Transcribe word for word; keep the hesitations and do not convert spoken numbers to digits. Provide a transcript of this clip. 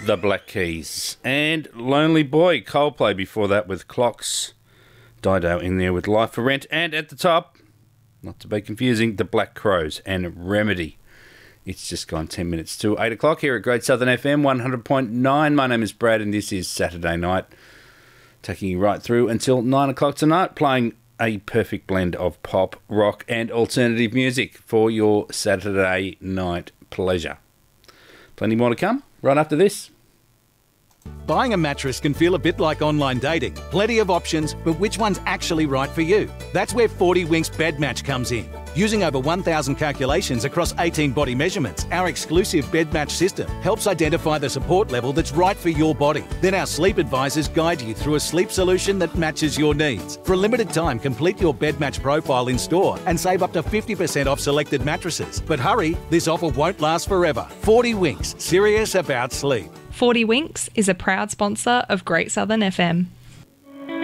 The Black Keys. And Lonely Boy, Coldplay before that with Clocks. Dido in there with Life for Rent. And at the top, not to be confusing, The Black Crows and Remedy. It's just gone ten minutes to eight o'clock here at Great Southern F M one hundred point nine. My name is Brad and this is Saturday Night. Taking you right through until nine o'clock tonight, playing a perfect blend of pop, rock and alternative music for your Saturday night pleasure. Plenty more to come right after this. Buying a mattress can feel a bit like online dating. Plenty of options, but which one's actually right for you? That's where forty Winks Bed Match comes in. Using over one thousand calculations across eighteen body measurements, our exclusive Bed Match system helps identify the support level that's right for your body. Then our sleep advisors guide you through a sleep solution that matches your needs. For a limited time, complete your Bed Match profile in store and save up to fifty percent off selected mattresses. But hurry, this offer won't last forever. forty Winks, serious about sleep. forty Winks is a proud sponsor of Great Southern F M.